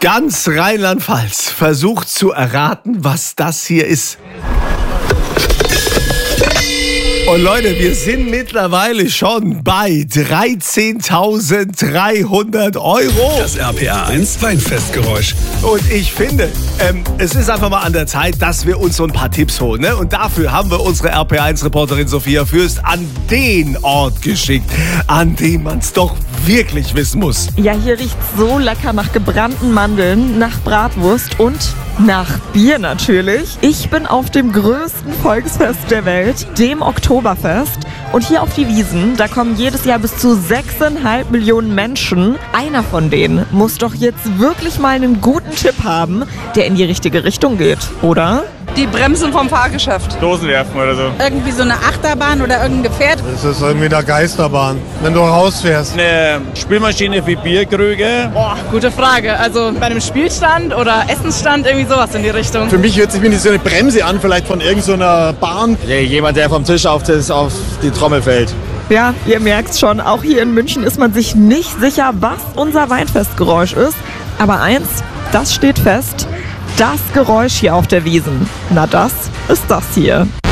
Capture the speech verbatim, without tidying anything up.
Ganz Rheinland-Pfalz versucht zu erraten, was das hier ist. Und Leute, wir sind mittlerweile schon bei dreizehntausenddreihundert Euro. Das R P R eins Weinfestgeräusch. Und ich finde, ähm, es ist einfach mal an der Zeit, dass wir uns so ein paar Tipps holen. Ne? Und dafür haben wir unsere R P R eins Reporterin Sophia Fürst an den Ort geschickt, an dem man es doch wirklich wissen muss. Ja, hier riecht so lecker nach gebrannten Mandeln, nach Bratwurst und nach Bier natürlich. Ich bin auf dem größten Volksfest der Welt, dem Oktoberfest. Und hier auf die Wiesn, da kommen jedes Jahr bis zu sechseinhalb Millionen Menschen. Einer von denen muss doch jetzt wirklich mal einen guten Tipp haben, der in die richtige Richtung geht, oder? Die Bremsen vom Fahrgeschäft. Dosen werfen oder so. Irgendwie so eine Achterbahn oder irgendein Gefährt. Das ist irgendwie eine Geisterbahn, wenn du rausfährst. Eine Spülmaschine für Bierkrüge. Boah, gute Frage. Also bei einem Spielstand oder Essensstand, irgendwie sowas in die Richtung. Für mich hört sich wie so eine Bremse an, vielleicht von irgendeiner Bahn. Ja, jemand, der vom Tisch auf, das, auf die Trommel fällt. Ja, ihr merkt's schon, auch hier in München ist man sich nicht sicher, was unser Weinfestgeräusch ist. Aber eins, das steht fest, das Geräusch hier auf der Wiesn, na das ist das hier.